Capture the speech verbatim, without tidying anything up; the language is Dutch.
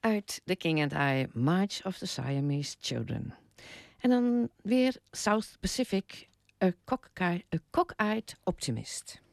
uit The King and I, March of the Siamese Children. En dan weer South Pacific, A Cockeyed, a Cockeyed Optimist.